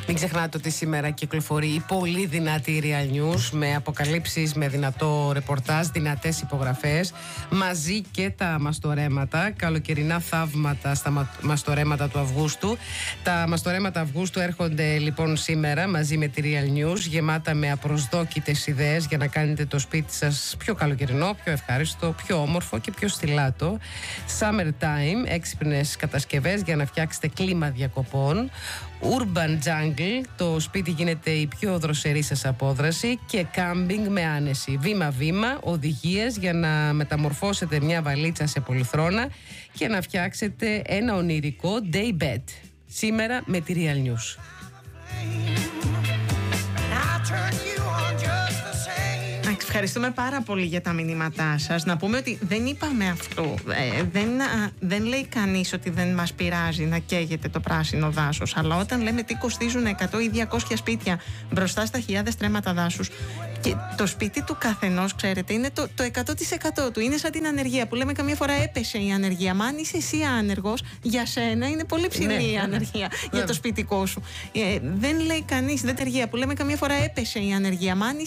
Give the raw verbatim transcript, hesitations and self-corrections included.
Μην ξεχνάτε ότι σήμερα κυκλοφορεί η πολύ δυνατή Real News με αποκαλύψεις, με δυνατό ρεπορτάζ, δυνατές υπογραφές, μαζί και τα μαστορέματα, καλοκαιρινά θαύματα στα μα... μαστορέματα του Αυγούστου. Τα μαστορέματα Αυγούστου έρχονται λοιπόν σήμερα μαζί με τη Real News, γεμάτα με απροσδόκητες ιδέες για να κάνετε το σπίτι σας πιο καλοκαιρινό, πιο ευχάριστο, πιο όμορφο και πιο στιλάτο. Summer Time, έξυπνες κατασκευές για να φτιάξετε κλίμα διακοπών. Urban Jungle, το σπίτι γίνεται η πιο δροσερή σας απόδραση. Και camping με άνεση, βήμα-βήμα, οδηγίες για να μεταμορφώσετε μια βαλίτσα σε πολυθρόνα και να φτιάξετε ένα ονειρικό day bed. Σήμερα με τη Real News. Ευχαριστούμε πάρα πολύ για τα μηνύματά σας. Να πούμε ότι δεν είπαμε αυτό. Ε, δεν, α, δεν λέει κανείς ότι δεν μας πειράζει να καίγεται το πράσινο δάσος. Αλλά όταν λέμε τι κοστίζουν εκατό ή διακόσια σπίτια μπροστά στα χιλιάδες τρέματα δάσους, και το σπίτι του καθενός, ξέρετε, είναι το, το εκατό τοις εκατό του. Είναι σαν την ανεργία που λέμε καμία φορά έπεσε η ανεργία. Μα αν είσαι εσύ άνεργος, για σένα είναι πολύ ψηλή ναι, η ανεργία ναι, για ναι. το σπιτικό σου. Ε, δεν λέει κανείς, δεν ταιριάζει που λέμε καμία φορά έπεσε η ανεργία. Μα αν